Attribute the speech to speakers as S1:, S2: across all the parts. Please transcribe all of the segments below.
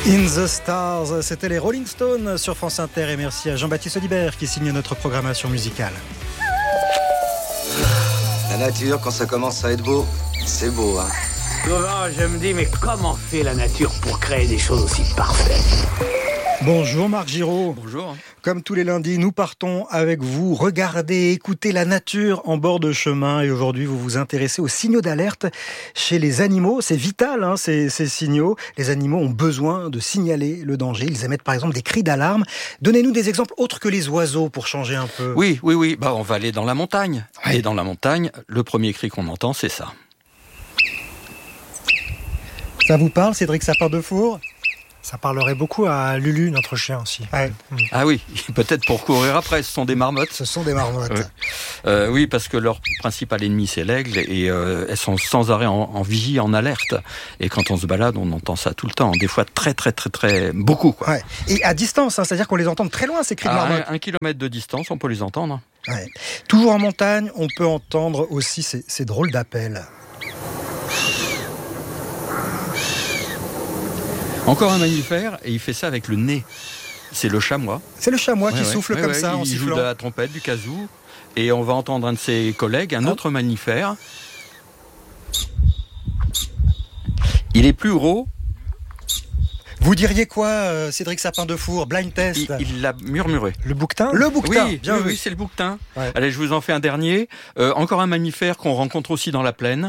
S1: In the Stars, c'était les Rolling Stones sur France Inter et merci à Jean-Baptiste Audibert qui signe notre programmation musicale.
S2: La nature, quand ça commence à être beau, c'est beau, hein.
S3: Souvent, je me dis, mais comment fait la nature pour créer des choses aussi parfaites ?
S1: Bonjour Marc Giraud.
S4: Bonjour.
S1: Comme tous les lundis, nous partons avec vous regarder, écouter la nature en bord de chemin. Et aujourd'hui, vous vous intéressez aux signaux d'alerte chez les animaux. C'est vital, hein, ces signaux. Les animaux ont besoin de signaler le danger. Ils émettent par exemple des cris d'alarme. Donnez-nous des exemples autres que les oiseaux pour changer un peu.
S4: Oui. On va aller dans la montagne. Ouais. Et dans la montagne, le premier cri qu'on entend, c'est ça.
S1: Ça vous parle, Cédric Sapin-Defour ?
S5: Ça parlerait beaucoup à Lulu, notre chien aussi.
S1: Ouais.
S4: Ah oui, peut-être pour courir après, ce sont des marmottes.
S1: Ce sont des marmottes.
S4: Oui, parce que leur principal ennemi, c'est l'aigle, et elles sont sans arrêt en vigie, en alerte. Et quand on se balade, on entend ça tout le temps, des fois très, beaucoup. Quoi.
S1: Ouais. Et à distance, hein, c'est-à-dire qu'on les entend de très loin, ces cris de marmottes.
S4: À 1 kilomètre de distance, on peut les entendre.
S1: Ouais. Toujours en montagne, on peut entendre aussi ces drôles d'appels.
S4: Encore un mammifère, et il fait ça avec le nez. C'est le chamois.
S1: C'est le chamois qui souffle comme ça en sifflant.
S4: Il joue de la trompette, du kazoo, et on va entendre un de ses collègues, un autre mammifère. Il est plus gros.
S1: Vous diriez quoi, Cédric Sapin-Defour? Blind test.
S4: Il l'a murmuré.
S1: Le bouquetin? Le bouquetin.
S4: Oui, c'est le bouquetin. Ouais. Allez, je vous en fais un dernier. Encore un mammifère qu'on rencontre aussi dans la plaine.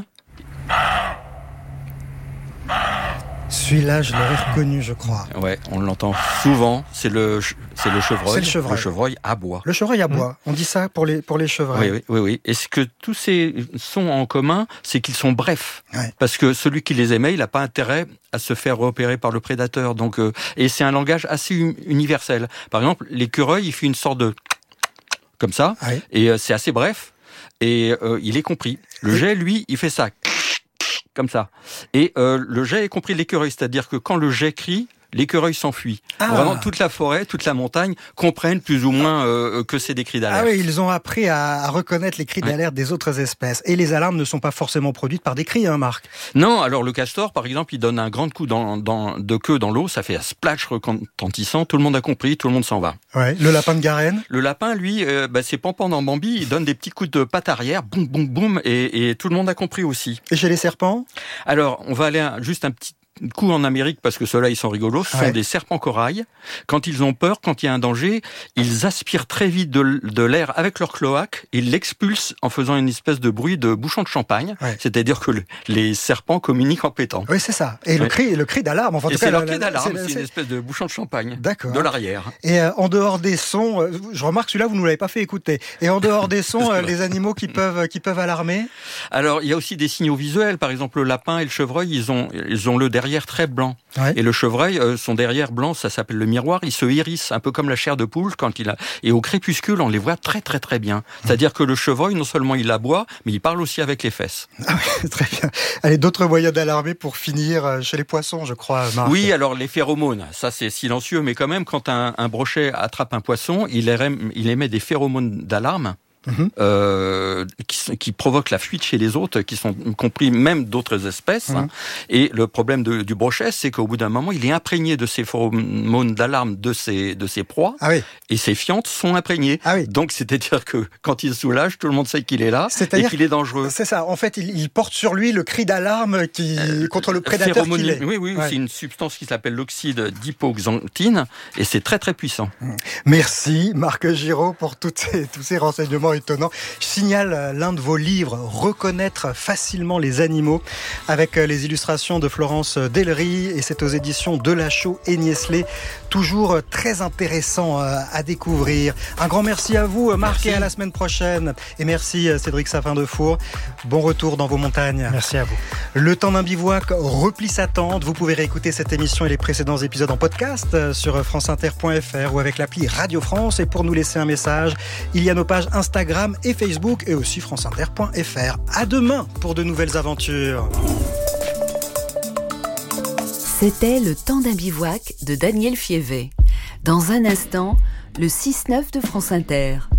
S1: Celui-là, je l'aurais reconnu, je crois.
S4: Ouais, on l'entend souvent. C'est le chevreuil.
S1: C'est le chevreuil.
S4: Le chevreuil aboie.
S1: Le chevreuil aboie. On dit ça pour les chevreuils.
S4: Oui. Et ce que tous ces sons ont en commun, c'est qu'ils sont brefs.
S1: Ouais.
S4: Parce que celui qui les émet, il n'a pas intérêt à se faire repérer par le prédateur. Donc, et c'est un langage assez universel. Par exemple, l'écureuil, il fait une sorte de comme ça,
S1: ouais.
S4: Et c'est assez bref. Et il est compris. Le jet, lui, il fait ça. Comme ça. Et le jet est compris de l'écureuil, c'est-à-dire que quand le jet crie, l'écureuil s'enfuit. Ah. Vraiment, toute la forêt, toute la montagne comprennent plus ou moins que c'est des cris d'alerte.
S1: Ah oui, ils ont appris à reconnaître les cris d'alerte des autres espèces. Et les alarmes ne sont pas forcément produites par des cris, hein, Marc?
S4: Non, alors le castor, par exemple, il donne un grand coup de queue dans l'eau, ça fait un splash retentissant, tout le monde a compris, tout le monde s'en va.
S1: Ouais. Le lapin de Garenne? Le
S4: lapin, lui, c'est Pampan dans Bambi, il donne des petits coups de patte arrière, boum, boum, boum, et tout le monde a compris aussi.
S1: Et chez les serpents?
S4: Alors, on va aller juste un petit coup en Amérique, parce que ceux-là, ils sont rigolos, ce sont des serpents corail. Quand ils ont peur, quand il y a un danger, ils aspirent très vite de l'air avec leur cloaque, ils l'expulsent en faisant une espèce de bruit de bouchon de champagne, c'est-à-dire que les serpents communiquent en pétant.
S1: Oui, c'est ça. Et le cri d'alarme, enfin, en tout cas,
S4: c'est leur cri d'alarme, c'est une espèce de bouchon de champagne.
S1: D'accord.
S4: De l'arrière.
S1: Et en dehors des sons, je remarque celui-là, vous ne nous l'avez pas fait écouter. Et en dehors des sons, les animaux qui peuvent alarmer?
S4: Alors, il y a aussi des signaux visuels. Par exemple, le lapin et le chevreuil, ils ont le derrière très blanc.
S1: Ouais.
S4: Et le chevreuil, son derrière blanc, ça s'appelle le miroir, il se hérisse, un peu comme la chair de poule quand il a. Et au crépuscule, on les voit très bien. C'est-à-dire que le chevreuil, non seulement il aboie, mais il parle aussi avec les fesses.
S1: Ah oui, très bien. Allez, d'autres moyens d'alarmer pour finir chez les poissons, je crois, Marc.
S4: Oui, alors les phéromones, ça c'est silencieux, mais quand même, quand un brochet attrape un poisson, il émet des phéromones d'alarme. Qui provoquent la fuite chez les autres, qui sont compris même d'autres espèces. Et le problème du brochet, c'est qu'au bout d'un moment, il est imprégné de ces phéromones d'alarme de ses proies, et ses fientes sont imprégnées. Donc, c'est-à-dire que quand il se soulage, tout le monde sait qu'il est là et qu'il est dangereux.
S1: C'est ça. En fait, il porte sur lui le cri d'alarme contre le prédateur qu'il est.
S4: Oui, c'est une substance qui s'appelle l'oxyde d'hypoxanthine, et c'est très puissant.
S1: Merci, Marc Giraud, pour tous ces renseignements étonnant. Je signale l'un de vos livres, Reconnaître facilement les animaux, avec les illustrations de Florence Delry, et c'est aux éditions Delachaux et Niestlé. Toujours très intéressant à découvrir. Un grand merci à vous, Marc, et à la semaine prochaine. Et merci, Cédric Sapin-Defour. Bon retour dans vos montagnes.
S5: Merci à vous.
S1: Le temps d'un bivouac replie sa tente. Vous pouvez réécouter cette émission et les précédents épisodes en podcast sur franceinter.fr ou avec l'appli Radio France. Et pour nous laisser un message, il y a nos pages Instagram et Facebook, et aussi franceinter.fr. À demain pour de nouvelles aventures.
S6: C'était Le temps d'un bivouac de Daniel Fievet. Dans un instant, le 6-9 de France Inter.